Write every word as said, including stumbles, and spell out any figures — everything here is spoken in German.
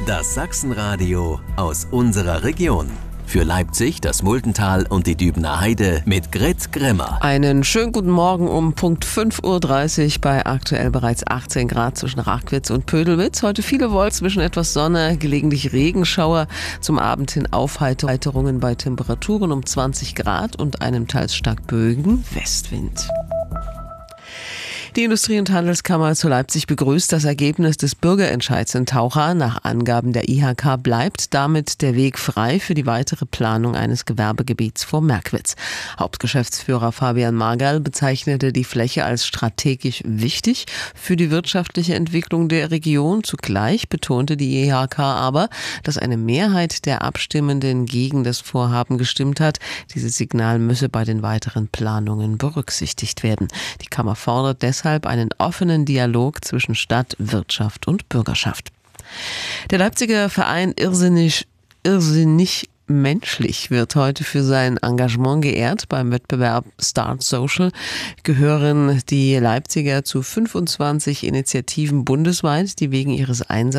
Das Sachsenradio aus unserer Region. Für Leipzig, das Muldental und die Dübener Heide mit Grit Grimmer. Einen schönen guten Morgen um Punkt fünf Uhr dreißig bei aktuell bereits achtzehn Grad zwischen Rachwitz und Pödelwitz. Heute viele Wolken, zwischen etwas Sonne, gelegentlich Regenschauer. Zum Abend hin Aufheiterungen bei Temperaturen um zwanzig Grad und einem teils stark böigen Westwind. Die Industrie- und Handelskammer zu Leipzig begrüßt das Ergebnis des Bürgerentscheids in Taucha. Nach Angaben der I H K bleibt damit der Weg frei für die weitere Planung eines Gewerbegebiets vor Merkwitz. Hauptgeschäftsführer Fabian Margal bezeichnete die Fläche als strategisch wichtig für die wirtschaftliche Entwicklung der Region. Zugleich betonte die I H K aber, dass eine Mehrheit der Abstimmenden gegen das Vorhaben gestimmt hat. Dieses Signal müsse bei den weiteren Planungen berücksichtigt werden. Die Kammer fordert deshalb Deshalb einen offenen Dialog zwischen Stadt, Wirtschaft und Bürgerschaft. Der Leipziger Verein Irrsinnig, Irrsinnig Menschlich wird heute für sein Engagement geehrt. Beim Wettbewerb Start Social gehören die Leipziger zu fünfundzwanzig Initiativen bundesweit, die wegen ihres Einsatzes